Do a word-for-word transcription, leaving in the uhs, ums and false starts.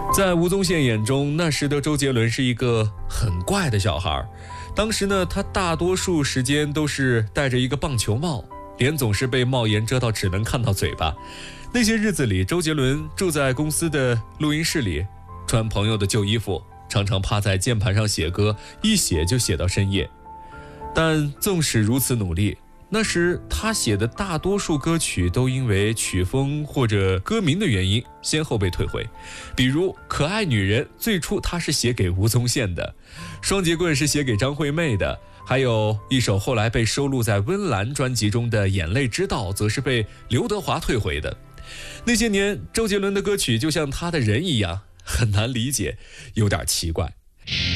在吴宗宪眼中，那时的周杰伦是一个很怪的小孩。当时呢，他大多数时间都是戴着一个棒球帽，脸总是被帽檐遮到，只能看到嘴巴。那些日子里，周杰伦住在公司的录音室里，穿朋友的旧衣服，常常趴在键盘上写歌，一写就写到深夜。但纵使如此努力，那时他写的大多数歌曲都因为曲风或者歌名的原因先后被退回。比如《可爱女人》最初他是写给吴宗宪的，《双截棍》是写给张惠妹的，还有一首后来被收录在温岚专辑中的《眼泪之道》则是被刘德华退回的。那些年周杰伦的歌曲就像他的人一样，很难理解，有点奇怪。